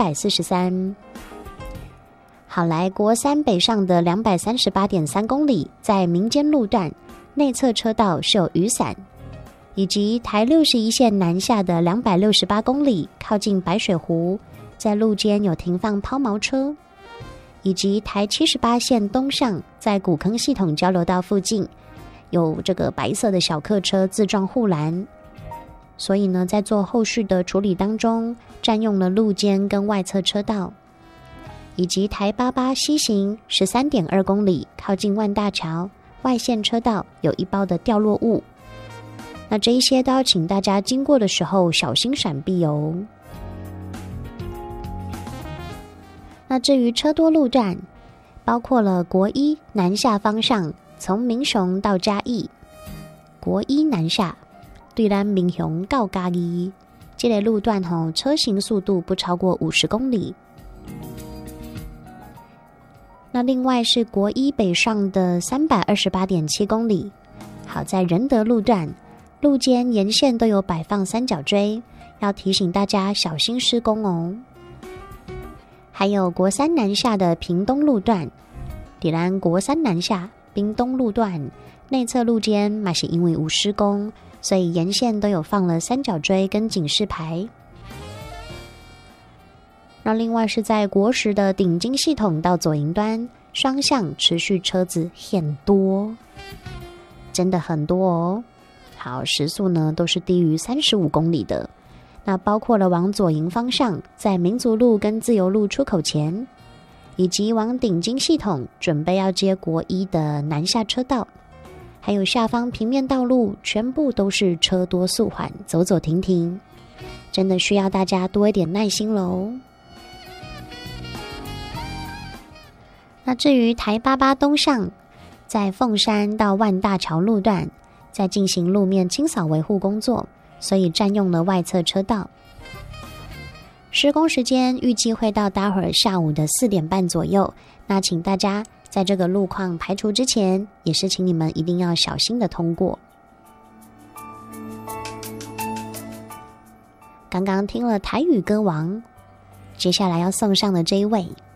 243。好，来国三北上的 238.3 公里，在民间路段内侧车道是有雨伞，以及台61线南下的268公里，靠近白水湖，在路肩有停放抛锚车，以及台78线东上，在古坑系统交流道附近有这个白色的小客车自撞护栏，所以呢，在做后续的处理当中，占用了路肩跟外侧车道，以及台88西行 13.2 公里，靠近万大桥外线车道有一包的掉落物。那这一些都要请大家经过的时候小心闪避哦。那至于车多路段，包括了国一南下方向，从民雄到嘉义，国一南下对咱民雄到嘉义，这类路段车行速度不超过50公里。那另外是国一北上的 328.7 公里，好在仁德路段，路肩沿线都有摆放三角锥，要提醒大家小心施工哦。还有国三南下的屏东路段，底兰国三南下屏东路段内侧路肩也是因为有施工，所以沿线都有放了三角锥跟警示牌。那另外是在国十的顶金系统到左营端双向持续车子很多，真的很多哦。好，时速呢都是低于35公里的。那包括了往左营方向，在民族路跟自由路出口前，以及往顶金系统准备要接国一的南下车道，还有下方平面道路，全部都是车多速缓，走走停停，真的需要大家多一点耐心喽。那至于台88东上，在凤山到万大桥路段，在进行路面清扫维护工作，所以占用了外侧车道。施工时间预计会到待会儿下午的4点半左右，那请大家在这个路况排除之前，也是请你们一定要小心的通过。刚刚听了台语歌王，接下来要送上的这一位